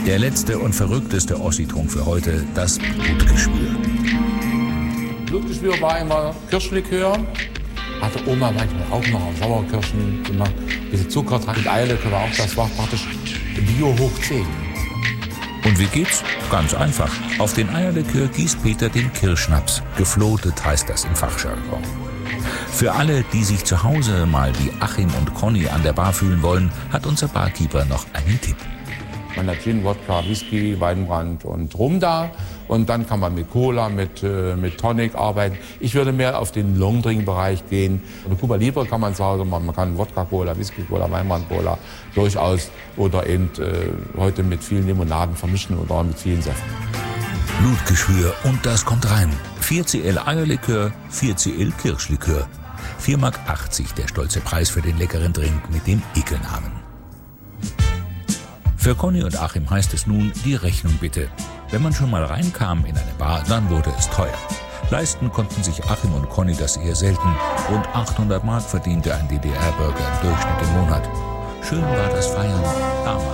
Der letzte und verrückteste Ossi-Trunk für heute, das Blutgeschwür. Blutgeschwür war immer Kirschlikör. Hatte Oma manchmal auch noch Sauerkirschen gemacht. Ein bisschen Zucker dran mit Eierlikör war auch, das war praktisch Bio hoch 10. Und wie geht's? Ganz einfach. Auf den Eierlikör gießt Peter den Kirschschnaps. Geflotet heißt das im Fachjargon. Für alle, die sich zu Hause mal wie Achim und Conny an der Bar fühlen wollen, hat unser Barkeeper noch einen Tipp. Man hat Gin, Wodka, Whisky, Weinbrand und Rum da. Und dann kann man mit Cola, mit Tonic arbeiten. Ich würde mehr auf den Longdrink-Bereich gehen. Eine Cuba Libre kann man zu Hause machen. Man kann Wodka-Cola, Whisky-Cola, Weinbrand-Cola durchaus. Oder eben heute mit vielen Limonaden vermischen oder mit vielen Säften. Blutgeschwür und das kommt rein. 4cl Eierlikör, 4cl Kirschlikör. 4,80 Mark der stolze Preis für den leckeren Drink mit dem Ekelnamen. Für Conny und Achim heißt es nun, die Rechnung bitte. Wenn man schon mal reinkam in eine Bar, dann wurde es teuer. Leisten konnten sich Achim und Conny das eher selten. Rund 800 Mark verdiente ein DDR-Bürger im Durchschnitt im Monat. Schön war das Feiern damals.